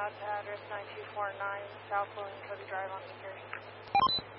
out to address 9249 South William Cody Drive on New Jersey.